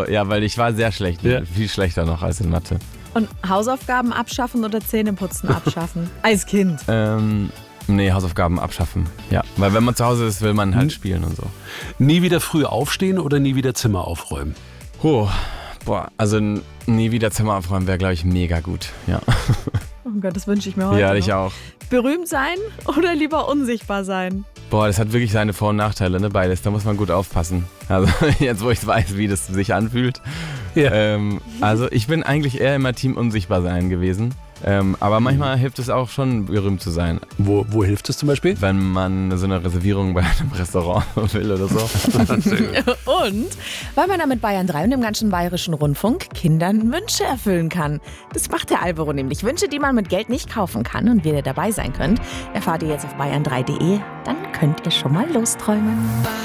ja, weil ich war sehr schlecht. Ja. Viel schlechter noch als in Mathe. Und Hausaufgaben abschaffen oder Zähneputzen abschaffen? Als Kind. Nee, Hausaufgaben abschaffen. Ja, weil wenn man zu Hause ist, will man halt spielen und so. Nie wieder früh aufstehen oder nie wieder Zimmer aufräumen? Also nie wieder Zimmer aufräumen wäre, glaube ich, mega gut. Ja, Oh Gott, das wünsche ich mir heute ja noch. ich auch. Berühmt sein oder lieber unsichtbar sein? Das hat wirklich seine Vor- und Nachteile, ne, beides. Da muss man gut aufpassen. Also jetzt, wo ich weiß, wie das sich anfühlt. Ja. Also ich bin eigentlich eher immer Team unsichtbar sein gewesen. Aber manchmal hilft es auch schon, berühmt zu sein. Wo hilft es zum Beispiel? Wenn man so eine Reservierung bei einem Restaurant will oder so. Und weil man da mit Bayern 3 und dem ganzen Bayerischen Rundfunk Kindern Wünsche erfüllen kann. Das macht der Alvaro nämlich. Wünsche, die man mit Geld nicht kaufen kann. Und wie ihr dabei sein könnt, erfahrt ihr jetzt auf bayern3.de. Dann könnt ihr schon mal losträumen.